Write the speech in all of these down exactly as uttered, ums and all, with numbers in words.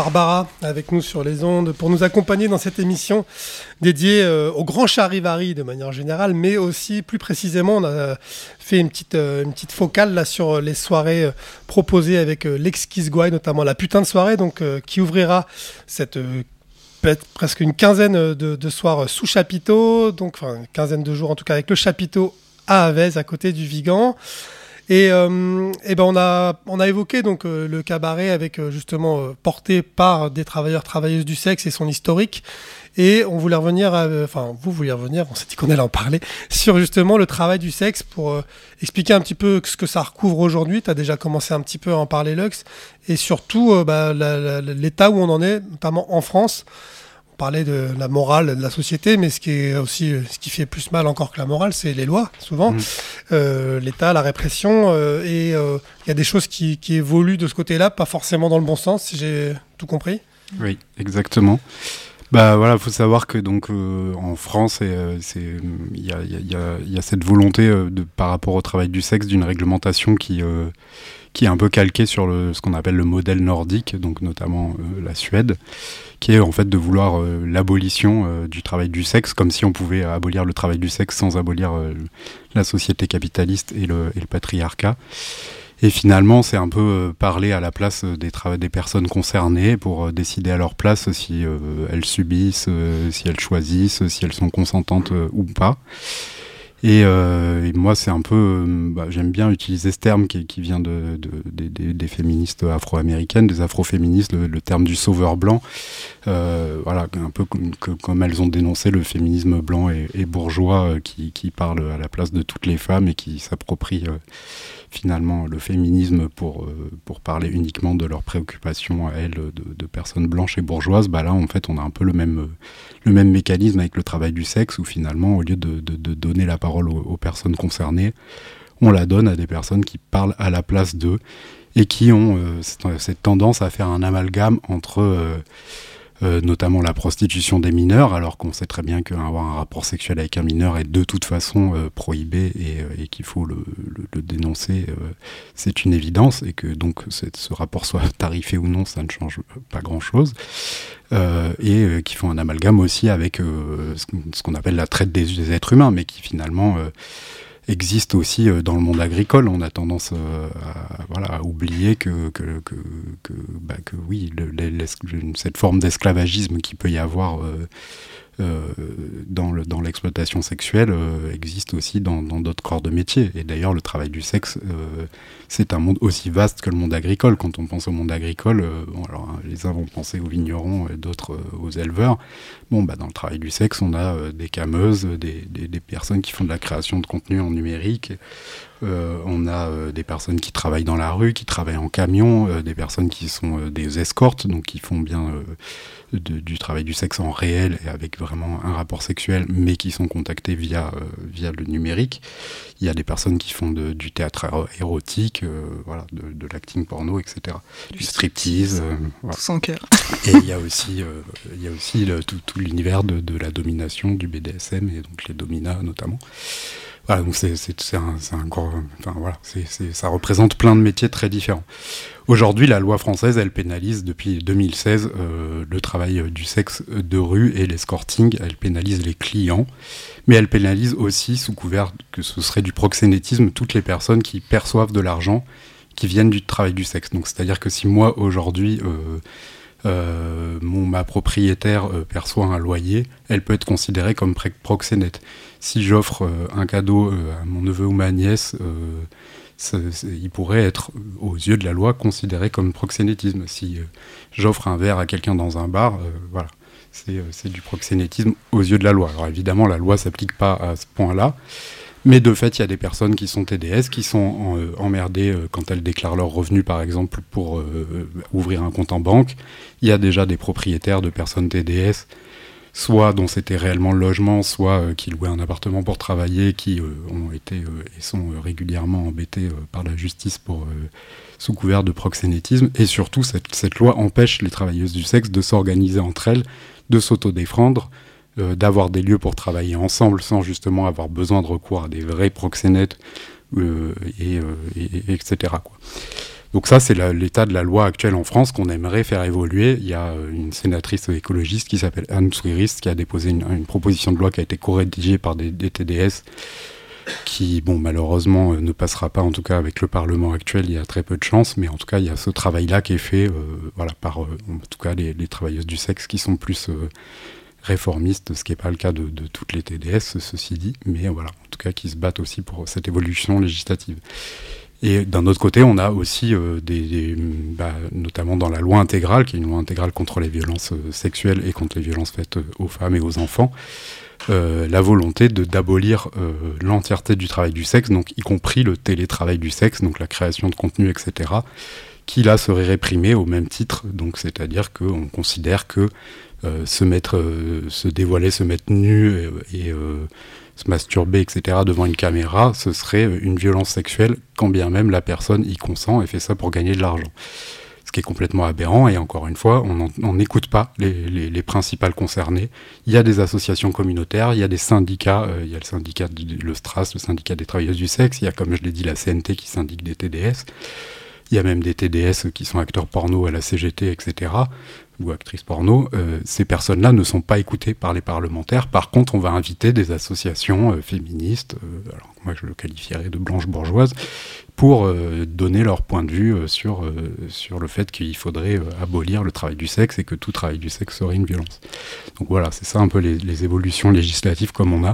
Barbara avec nous sur les ondes pour nous accompagner dans cette émission dédiée euh, au grand charivari de manière générale, mais aussi plus précisément on a fait une petite, euh, une petite focale là, sur les soirées euh, proposées avec euh, l'Exquise Gouaille, notamment la putain de soirée donc, euh, qui ouvrira cette euh, peut-être presque une quinzaine de, de soirs sous chapiteau, donc enfin une quinzaine de jours en tout cas avec le chapiteau à Avez à côté du Vigan. Et, euh, et ben on a on a évoqué donc euh, le cabaret avec euh, justement euh, porté par des travailleurs travailleuses du sexe et son historique. Et on voulait revenir, à, euh, enfin vous vouliez revenir, on s'est dit qu'on allait en parler sur justement le travail du sexe pour euh, expliquer un petit peu ce que ça recouvre aujourd'hui. Tu as déjà commencé un petit peu à en parler, Lux, et surtout euh, bah, la, la, l'état où on en est, notamment en France. Parler de la morale de la société, mais ce qui est aussi ce qui fait plus mal encore que la morale, c'est les lois, souvent. Mmh. Euh, l'État, la répression, euh, et il euh, y a des choses qui, qui évoluent de ce côté-là, pas forcément dans le bon sens, si j'ai tout compris. Oui, exactement. Bah voilà, faut savoir que donc euh, en France, il euh, y, a, y, a, y a cette volonté euh, de, par rapport au travail du sexe d'une réglementation qui euh, qui est un peu calquée sur le, ce qu'on appelle le modèle nordique, donc notamment euh, la Suède, qui est en fait de vouloir euh, l'abolition euh, du travail du sexe, comme si on pouvait abolir le travail du sexe sans abolir euh, la société capitaliste et le, et le patriarcat. Et finalement, c'est un peu euh, parler à la place des, tra- des personnes concernées pour euh, décider à leur place si euh, elles subissent, euh, si elles choisissent, si elles sont consentantes euh, ou pas. Et, euh, et moi, c'est un peu, euh, bah, j'aime bien utiliser ce terme qui, qui vient de, de, de, de, des féministes afro-américaines, des afroféministes, le, le terme du sauveur blanc. Euh, voilà, un peu comme, que, comme elles ont dénoncé le féminisme blanc et, et bourgeois euh, qui, qui parle à la place de toutes les femmes et qui s'approprie euh, finalement le féminisme pour, euh, pour parler uniquement de leurs préoccupations à elles de, de personnes blanches et bourgeoises. Bah là, en fait, on a un peu le même, le même mécanisme avec le travail du sexe où finalement, au lieu de, de, de donner la parole aux, aux personnes concernées, on la donne à des personnes qui parlent à la place d'eux et qui ont euh, cette, cette tendance à faire un amalgame entre euh, euh, notamment la prostitution des mineurs, alors qu'on sait très bien qu'avoir un rapport sexuel avec un mineur est de toute façon euh, prohibé et, et qu'il faut le, le, le dénoncer, euh, c'est une évidence, et que donc ce rapport soit tarifé ou non, ça ne change pas grand-chose. Euh, et euh, qui font un amalgame aussi avec euh, ce qu'on appelle la traite des, des êtres humains, mais qui finalement euh, existe aussi euh, dans le monde agricole. On a tendance euh, à, voilà, à oublier que, que, que, que, bah, que oui, le, le, cette forme d'esclavagisme qu'il peut y avoir euh, euh, dans, le, dans l'exploitation sexuelle euh, existe aussi dans, dans d'autres corps de métier. Et d'ailleurs, le travail du sexe, euh, c'est un monde aussi vaste que le monde agricole. Quand on pense au monde agricole, euh, bon, alors, hein, les uns vont penser aux vignerons et d'autres euh, aux éleveurs. Bon, bah, dans le travail du sexe, on a euh, des cameuses, des, des, des personnes qui font de la création de contenu en numérique. Euh, on a euh, des personnes qui travaillent dans la rue, qui travaillent en camion, euh, des personnes qui sont euh, des escortes, donc qui font bien euh, de, du travail du sexe en réel et avec vraiment un rapport sexuel, mais qui sont contactées via, euh, via le numérique. Il y a des personnes qui font de, du théâtre érotique, euh, voilà, de, de l'acting porno, et cetera. Du, du striptease. Euh, voilà. Tout son cœur. Et il y a aussi, euh, il y a aussi le, tout, tout l'univers de, de la domination, du B D S M, et donc les dominas notamment. Voilà, donc c'est, c'est, c'est, un, c'est un gros, enfin voilà, c'est, c'est, ça représente plein de métiers très différents. Aujourd'hui, la loi française, elle pénalise depuis deux mille seize euh, le travail du sexe de rue et l'escorting. Elle pénalise les clients, mais elle pénalise aussi, sous couvert que ce serait du proxénétisme, toutes les personnes qui perçoivent de l'argent qui viennent du travail du sexe. Donc, c'est-à-dire que si moi, aujourd'hui, euh, euh, mon, ma propriétaire euh, perçoit un loyer, elle peut être considérée comme pré- proxénète. Si j'offre euh, un cadeau euh, à mon neveu ou ma nièce, euh, ça, il pourrait être, aux yeux de la loi, considéré comme proxénétisme. Si euh, j'offre un verre à quelqu'un dans un bar, euh, voilà, c'est, euh, c'est du proxénétisme aux yeux de la loi. Alors évidemment, la loi ne s'applique pas à ce point-là, mais de fait, il y a des personnes qui sont T D S, qui sont en, euh, emmerdées euh, quand elles déclarent leurs revenus, par exemple, pour euh, ouvrir un compte en banque. Il y a déjà des propriétaires de personnes T D S, soit dont c'était réellement le logement, soit euh, qui louaient un appartement pour travailler, qui euh, ont été euh, et sont euh, régulièrement embêtés euh, par la justice pour, euh, sous couvert de proxénétisme. Et surtout, cette, cette loi empêche les travailleuses du sexe de s'organiser entre elles, de s'autodéfendre, euh, d'avoir des lieux pour travailler ensemble sans justement avoir besoin de recours à des vrais proxénètes, euh, et, euh, et, et, etc., quoi. Donc ça, c'est la, l'état de la loi actuelle en France qu'on aimerait faire évoluer. Il y a une sénatrice écologiste qui s'appelle Anne Souirist qui a déposé une, une proposition de loi qui a été co-rédigée par des, des T D S qui, bon, malheureusement, euh, ne passera pas, en tout cas avec le Parlement actuel, il y a très peu de chance, mais en tout cas, il y a ce travail-là qui est fait euh, voilà, par, euh, en tout cas, les, les travailleuses du sexe qui sont plus euh, réformistes, ce qui n'est pas le cas de, de toutes les T D S, ceci dit, mais voilà, en tout cas, qui se battent aussi pour cette évolution législative. Et d'un autre côté, on a aussi, euh, des, des, bah, notamment dans la loi intégrale, qui est une loi intégrale contre les violences euh, sexuelles et contre les violences faites euh, aux femmes et aux enfants, Euh, la volonté de, d'abolir euh, l'entièreté du travail du sexe, donc y compris le télétravail du sexe, donc la création de contenu, et cetera, qui là serait réprimé au même titre, donc c'est-à-dire qu'on considère que euh, se mettre, euh, se dévoiler, se mettre nu et, et euh, se masturber, et cetera, devant une caméra, ce serait une violence sexuelle, quand bien même la personne y consent et fait ça pour gagner de l'argent. Ce qui est complètement aberrant, et encore une fois, on n'écoute pas les, les, les principales concernées. Il y a des associations communautaires, il y a des syndicats, euh, il y a le syndicat, du, le STRAS, le syndicat des travailleuses du sexe, il y a, comme je l'ai dit, la C N T qui syndique des T D S, il y a même des T D S qui sont acteurs porno à la C G T, et cetera, ou actrices porno. Euh, ces personnes-là ne sont pas écoutées par les parlementaires. Par contre, on va inviter des associations euh, féministes, euh, alors moi je le qualifierais de blanches bourgeoises, pour euh, donner leur point de vue euh, sur, euh, sur le fait qu'il faudrait euh, abolir le travail du sexe et que tout travail du sexe serait une violence. Donc voilà, c'est ça un peu les, les évolutions législatives comme on a.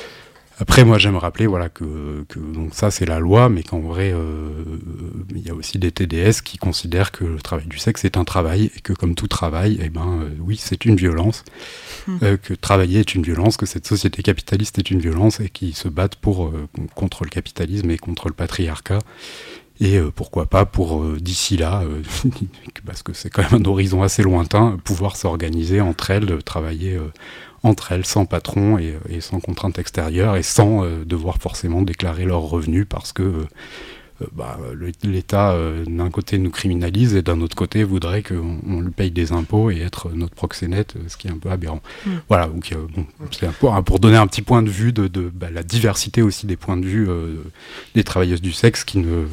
Après, moi, j'aime rappeler voilà, que, que donc ça, c'est la loi, mais qu'en vrai, euh, il y a aussi des T D S qui considèrent que le travail du sexe est un travail, et que comme tout travail, eh ben, euh, oui, c'est une violence, mmh. euh, que travailler est une violence, que cette société capitaliste est une violence, et qui se battent pour, euh, contre le capitalisme et contre le patriarcat. Et euh, pourquoi pas pour, euh, d'ici là, euh, parce que c'est quand même un horizon assez lointain, pouvoir s'organiser entre elles, travailler euh, entre elles, sans patron et, et sans contrainte extérieure, et sans euh, devoir forcément déclarer leurs revenus, parce que euh, bah, le, l'État, euh, d'un côté, nous criminalise, et d'un autre côté, voudrait qu'on on lui paye des impôts et être notre proxénète, ce qui est un peu aberrant. Mmh. Voilà, donc euh, bon, c'est un peu, pour donner un petit point de vue de, de bah, la diversité aussi des points de vue euh, des travailleuses du sexe qui ne...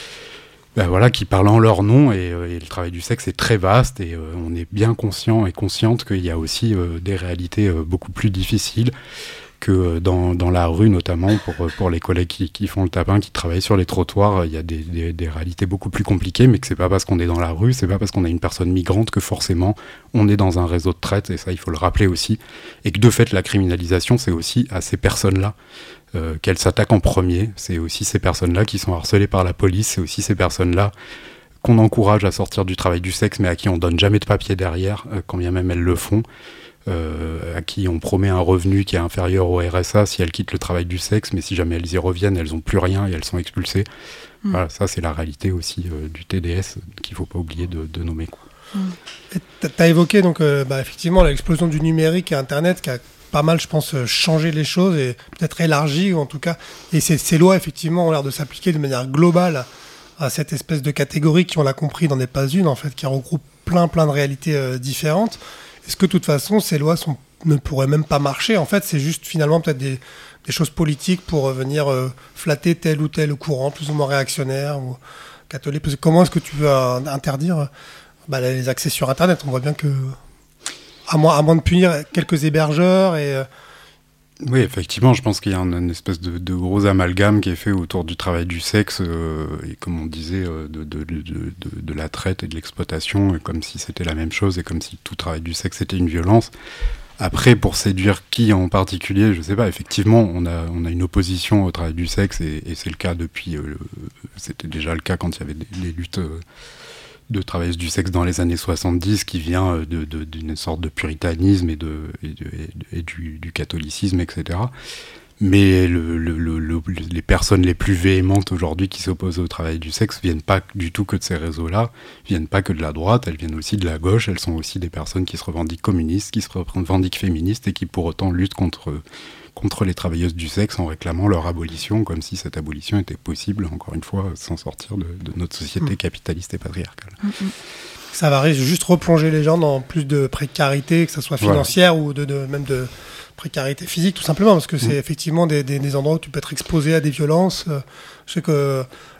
Ben voilà, qui parlent en leur nom, et, euh, et le travail du sexe est très vaste, et euh, on est bien conscient et consciente qu'il y a aussi euh, des réalités euh, beaucoup plus difficiles que euh, dans, dans la rue, notamment pour, pour les collègues qui, qui font le tapin, qui travaillent sur les trottoirs. Il y a des, des, des réalités beaucoup plus compliquées, mais que c'est pas parce qu'on est dans la rue, c'est pas parce qu'on a une personne migrante que forcément on est dans un réseau de traite, et ça il faut le rappeler aussi, et que de fait la criminalisation c'est aussi à ces personnes-là Euh, qu'elles s'attaquent en premier. C'est aussi ces personnes-là qui sont harcelées par la police, c'est aussi ces personnes-là qu'on encourage à sortir du travail du sexe, mais à qui on donne jamais de papier derrière, euh, quand bien même elles le font, euh, à qui on promet un revenu qui est inférieur au R S A si elles quittent le travail du sexe, mais si jamais elles y reviennent, elles n'ont plus rien et elles sont expulsées. Mmh. Voilà, ça c'est la réalité aussi euh, du T D S qu'il ne faut pas oublier de, de nommer, quoi. Mmh. Tu as évoqué donc, euh, bah, effectivement l'explosion du numérique et Internet qui a pas mal, je pense, changer les choses et peut-être élargi, ou en tout cas. Et ces, ces lois, effectivement, ont l'air de s'appliquer de manière globale à cette espèce de catégorie qui, on l'a compris, n'en est pas une, en fait, qui regroupe plein, plein de réalités euh, différentes. Est-ce que, de toute façon, ces lois sont, ne pourraient même pas marcher? En fait, c'est juste, finalement, peut-être des, des choses politiques pour euh, venir euh, flatter tel ou tel courant, plus ou moins réactionnaire ou catholique. Parce que comment est-ce que tu veux euh, interdire bah, les accès sur Internet? On voit bien que... À moins, à moins de punir quelques hébergeurs et... Euh... Oui, effectivement, je pense qu'il y a une, une espèce de, de gros amalgame qui est fait autour du travail du sexe, euh, et comme on disait, euh, de, de, de, de, de la traite et de l'exploitation, comme si c'était la même chose, et comme si tout travail du sexe était une violence. Après, pour séduire qui en particulier, je sais pas, effectivement, on a, on a une opposition au travail du sexe, et, et c'est le cas depuis... Euh, c'était déjà le cas quand il y avait des, les luttes... Euh, de travailleuses du sexe dans les années soixante-dix, qui vient de, de, d'une sorte de puritanisme et, de, et, de, et du, du catholicisme, et cetera. Mais le, le, le, le, les personnes les plus véhémentes aujourd'hui qui s'opposent au travail du sexe viennent pas du tout que de ces réseaux-là, viennent pas que de la droite, elles viennent aussi de la gauche, elles sont aussi des personnes qui se revendiquent communistes, qui se revendiquent féministes, et qui pour autant luttent contre... contre les travailleuses du sexe en réclamant leur abolition, comme si cette abolition était possible, encore une fois, sans sortir de, de notre société mmh. capitaliste et patriarcale. Mmh. Ça va juste replonger les gens dans plus de précarité, que ce soit financière voilà. ou de, de, même de précarité physique, tout simplement, parce que c'est mmh. effectivement des, des, des endroits où tu peux être exposé à des violences. Je sais que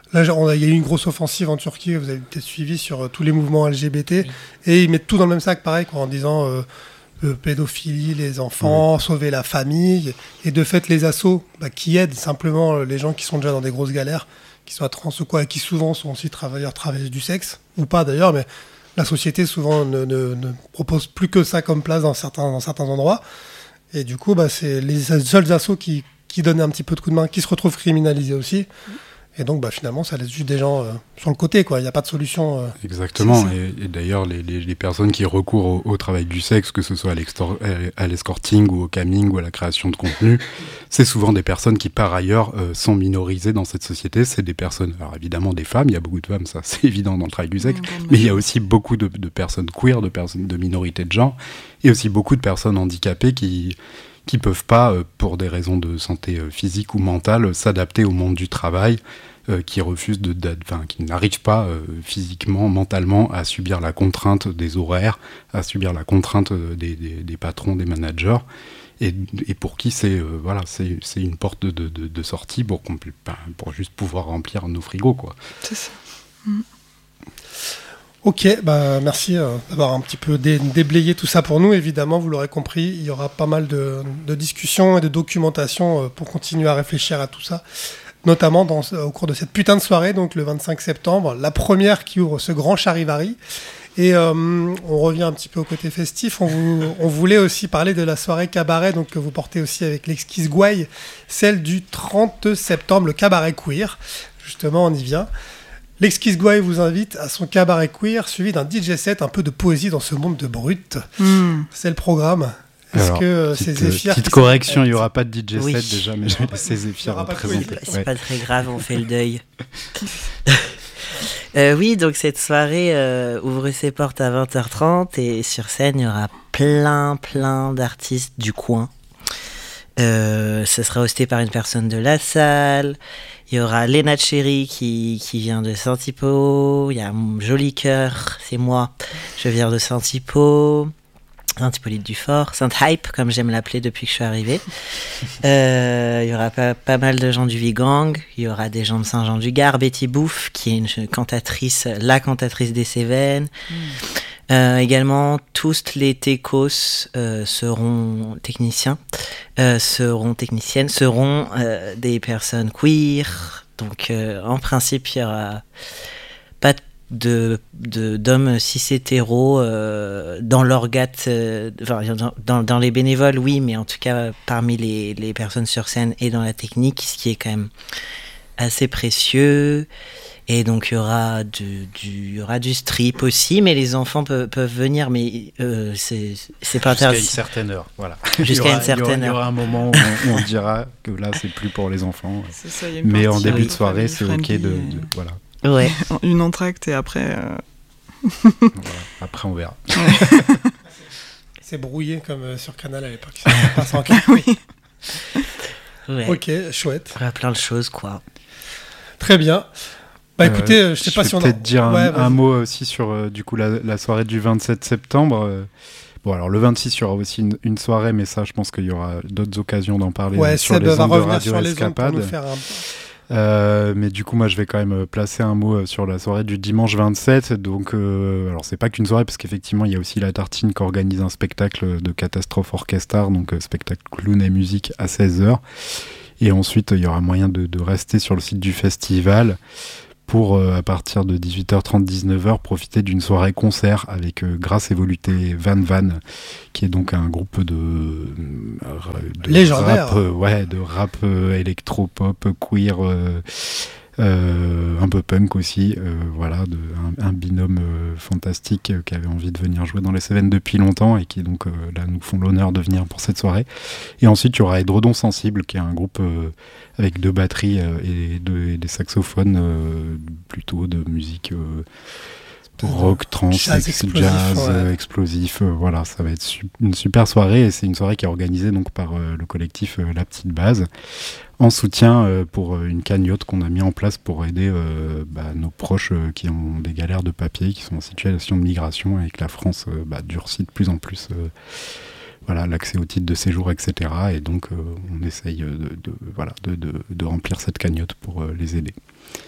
Là, il y a eu une grosse offensive en Turquie, vous avez peut-être suivi, sur euh, tous les mouvements L G B T. Oui. Et ils mettent tout dans le même sac, pareil, quoi, en disant euh, euh, pédophilie, les enfants, oui. sauver la famille. Et de fait, les assos bah, qui aident simplement les gens qui sont déjà dans des grosses galères, qui soient trans ou quoi, et qui souvent sont aussi travailleurs, travailleuses du sexe, ou pas d'ailleurs, mais la société souvent ne, ne, ne propose plus que ça comme place dans certains, dans certains endroits. Et du coup, bah, c'est les seuls assos qui, qui donnent un petit peu de coup de main, qui se retrouvent criminalisés aussi. Mmh. Et donc, bah, finalement, ça laisse juste des gens euh, sur le côté, quoi. Il n'y a pas de solution. Euh, Exactement. Et, et d'ailleurs, les, les, les personnes qui recourent au, au travail du sexe, que ce soit à, à l'escorting ou au camming ou à la création de contenu, c'est souvent des personnes qui, par ailleurs, euh, sont minorisées dans cette société. C'est des personnes, alors évidemment des femmes, il y a beaucoup de femmes, ça c'est évident dans le travail du sexe, mmh, mais il y a aussi beaucoup de, de personnes queer, de personnes de minorités de genre, et aussi beaucoup de personnes handicapées qui... qui peuvent pas, euh, pour des raisons de santé euh, physique ou mentale, euh, s'adapter au monde du travail, euh, qui refusent de, de, enfin, qui n'arrivent pas euh, physiquement, mentalement à subir la contrainte des horaires, à subir la contrainte euh, des, des, des patrons, des managers, et, et pour qui c'est, euh, voilà, c'est, c'est une porte de, de, de sortie pour, qu'on, pour juste pouvoir remplir nos frigos, quoi. C'est ça. Mmh. Ok, bah merci euh, d'avoir un petit peu dé- déblayé tout ça pour nous. Évidemment, vous l'aurez compris, il y aura pas mal de, de discussions et de documentation euh, pour continuer à réfléchir à tout ça, notamment dans, au cours de cette putain de soirée, donc le vingt-cinq septembre, la première qui ouvre ce grand charivari. Et euh, on revient un petit peu au côté festif. On, vous, on voulait aussi parler de la soirée cabaret, donc que vous portez aussi avec l'Exquise Gouaille, celle du trente septembre, le cabaret queer. Justement, on y vient. L'Exquise Gouaille vous invite à son cabaret queer, suivi d'un D J set, un peu de poésie dans ce monde de brut. Mm. C'est le programme. Est-ce Alors, que petite, c'est Zéphyr Petite correction, il n'y aura pas de D J oui. set déjà, mais je vais laisser Zéphyr représenter. C'est ouais. pas très grave, on fait le deuil. euh, oui, donc cette soirée euh, ouvre ses portes à vingt heures trente et sur scène, il y aura plein, plein d'artistes du coin. Euh, ce sera hosté par une personne de la salle. Il y aura Léna Cherry qui, qui vient de Saint-Hypo. Il y a Joli Cœur, c'est moi. Je viens de Saint-Hypo. Saint-Hippolyte du Fort. Saint-Hype, comme j'aime l'appeler depuis que je suis arrivée. Euh, il y aura pas, pas mal de gens du Vigang. Il y aura des gens de Saint-Jean-du-Gard. Betty Bouffe, qui est une cantatrice, la cantatrice des Cévennes. Mm. Euh, également, tous les techos euh, seront techniciens, euh, seront techniciennes, seront euh, des personnes queer. Donc, euh, en principe, il y aura pas de, de d'hommes cis hétéros euh, dans l'orgat, euh, enfin, dans, dans les bénévoles, oui, mais en tout cas parmi les, les personnes sur scène et dans la technique, ce qui est quand même assez précieux. Et donc il y aura du, du, il y aura du strip aussi, mais les enfants peuvent, peuvent venir, mais euh, c'est, c'est pas interdit. Jusqu'à une certaine heure, voilà. Jusqu'à une certaine heure. Il y aura un moment où on, où on dira que là c'est plus pour les enfants. C'est ça, y a une mais en début de soirée, c'est ok de, de voilà. Ouais. Une entracte et après. Euh... voilà. Après on verra. Ouais. C'est brouillé comme euh, sur Canal à l'époque. Ça passe en quatre. Oui. Ouais. Ok, chouette. Il y a plein de choses, quoi. Très bien. Bah écoutez, euh, je sais je pas vais si on peut-être a... dire un, ouais, un mot aussi sur euh, du coup la, la soirée du vingt-sept septembre. Euh, bon alors le vingt-six il y aura aussi une, une soirée, mais ça je pense qu'il y aura d'autres occasions d'en parler ouais, euh, sur les ondes de Radio Escapade. Un... Euh, mais du coup moi je vais quand même placer un mot sur la soirée du dimanche vingt-sept. Donc euh, alors c'est pas qu'une soirée parce qu'effectivement il y a aussi La Tartine qui organise un spectacle de Catastrophe Orchestra, donc euh, spectacle clown et musique à seize heures. Et ensuite il y aura moyen de, de rester sur le site du festival pour, euh, à partir de dix-huit heures trente à dix-neuf heures, profiter d'une soirée concert avec euh, Grâce et Volupté Van Van, qui est donc un groupe de, de légendaire. Rap, euh, ouais, de rap euh, électro-pop, queer, euh, euh, un peu punk aussi, euh, voilà, de, un, un binôme euh, fantastique euh, qui avait envie de venir jouer dans les Cévennes depuis longtemps et qui donc euh, là nous font l'honneur de venir pour cette soirée. Et ensuite il y aura Édredon Sensible, qui est un groupe euh, avec deux batteries euh, et, deux, et des saxophones, euh, plutôt de musique euh, rock, trans, jazz, ex- explosif, jazz ouais. euh, explosif. Euh, voilà, ça va être su- une super soirée et c'est une soirée qui est organisée donc par euh, le collectif euh, La Petite Base, en soutien euh, pour euh, une cagnotte qu'on a mis en place pour aider euh, bah, nos proches euh, qui ont des galères de papier, qui sont en situation de migration et que la France euh, bah, durcit de plus en plus euh, voilà, l'accès aux titres de séjour, et cetera. Et donc euh, on essaye de, de, voilà, de, de, de remplir cette cagnotte pour euh, les aider.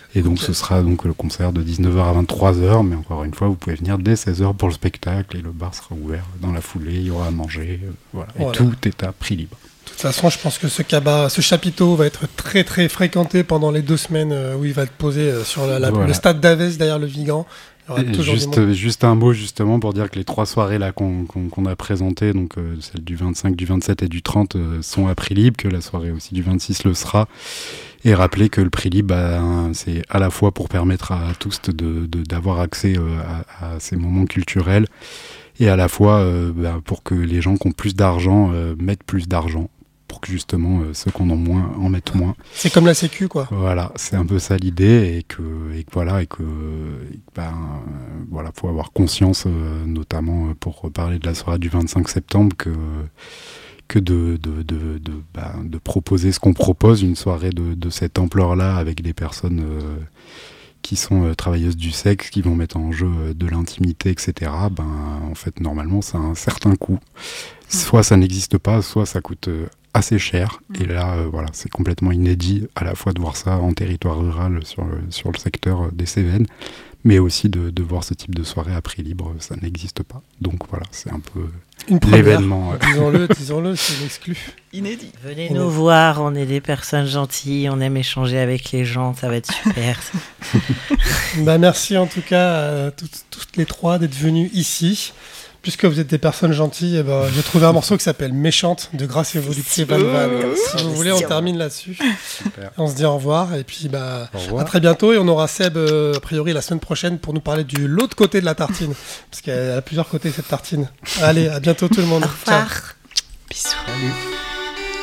Et donc Okay. ce sera donc le concert de dix-neuf heures à vingt-trois heures, mais encore une fois, vous pouvez venir dès seize heures pour le spectacle et le bar sera ouvert dans la foulée, il y aura à manger, euh, voilà. Voilà. Et tout est à prix libre. De toute façon, je pense que ce cabas, ce chapiteau va être très très fréquenté pendant les deux semaines euh, où il va être posé euh, sur la, la, Voilà. le stade d'Avès derrière le Vigan. Il y aura Et toujours du juste, monde. euh, juste un mot justement pour dire que les trois soirées là qu'on qu'on, qu'on a présentées, donc euh, celles du vingt-cinq, du vingt-sept et du trente euh, sont à prix libre, que la soirée aussi du vingt-six le sera. Et rappeler que le prix libre, bah, hein, c'est à la fois pour permettre à tous de, de, d'avoir accès euh, à, à ces moments culturels et à la fois euh, bah, pour que les gens qui ont plus d'argent euh, mettent plus d'argent, pour que justement euh, ceux qui en ont moins en mettent moins. C'est comme la Sécu, quoi. Voilà, c'est un peu ça l'idée, et que, et que voilà, et que, et que, ben, euh, voilà, faut avoir conscience, euh, notamment pour parler de la soirée du vingt-cinq septembre, que que de de de de, ben, de proposer ce qu'on propose, une soirée de de cette ampleur-là avec des personnes euh, qui sont euh, travailleuses du sexe, qui vont mettre en jeu euh, de l'intimité, et cetera. Ben, en fait, normalement, ça a un certain coût. Soit ça n'existe pas, soit ça coûte euh, assez cher. Et là, euh, voilà, c'est complètement inédit à la fois de voir ça en territoire rural sur le, sur le secteur euh, des Cévennes, mais aussi de, de voir ce type de soirée à prix libre, ça n'existe pas. Donc voilà, c'est un peu Une première. l'événement. euh. Disons-le, disons-le, c'est l'exclu. Inédit. Venez On nous est- voir, on est des personnes gentilles, on aime échanger avec les gens, ça va être super. Bah, merci en tout cas à toutes, toutes les trois d'être venus ici. Puisque vous êtes des personnes gentilles, eh ben, j'ai trouvé un morceau qui s'appelle Méchante de Grâce et Volupté Van Van. Si vous voulez, on termine là-dessus. Super. On se dit au revoir et puis bah, Au à revoir. très bientôt. Et on aura Seb euh, a priori la semaine prochaine pour nous parler de l'autre côté de la tartine. Parce qu'il y a plusieurs côtés cette tartine. Allez, à bientôt tout le monde. Au revoir. Bisous. Salut.